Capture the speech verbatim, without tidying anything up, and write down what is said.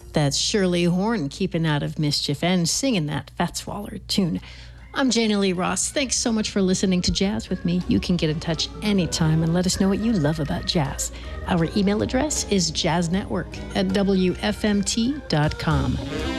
That's Shirley Horn keeping out of mischief and singing that Fats Waller tune. I'm Jana Lee Ross. Thanks so much for listening to Jazz with me. You can get in touch anytime and let us know what you love about jazz. Our email address is jazznetwork at w f m t dot com.